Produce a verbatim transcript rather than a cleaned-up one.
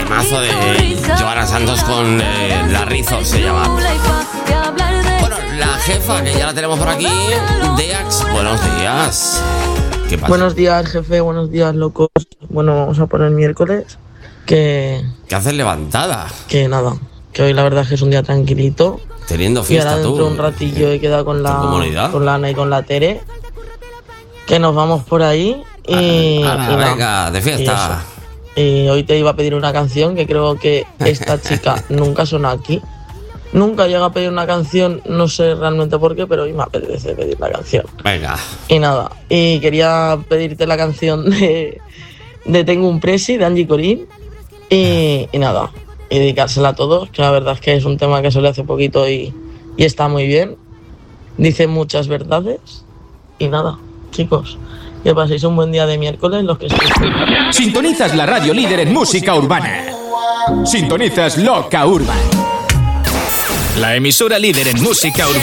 Temazo de Joana Santos con eh, La Rizo se llama. Bueno, la jefa, que ya la tenemos por aquí, Deax, buenos días. ¿Qué pasa? Buenos días, jefe, buenos días, locos. Bueno, vamos a poner miércoles. Que... ¿Qué haces levantada? Que nada, que hoy la verdad es que es un día tranquilito. Teniendo fiesta, y ahora tú. dentro de un ratillo he quedado con la, comunidad? con la Ana y con la Tere. Que nos vamos por ahí y... Ana, y venga, nada, de fiesta. Y, y hoy te iba a pedir una canción que creo que esta chica nunca suena aquí. Nunca llega a pedir una canción, no sé realmente por qué, pero hoy me apetece pedir la canción. Venga. Y nada, y quería pedirte la canción de, de Tengo un Presi, de Angie Corín. Y, y nada, y dedicársela a todos, que la verdad es que es un tema que salió hace poquito y, y está muy bien. Dice muchas verdades. Y nada, chicos, que paséis un buen día de miércoles, los que estéis. Sintonizas la radio líder en música urbana. Sintonizas Loca Urban. La emisora líder en música urbana.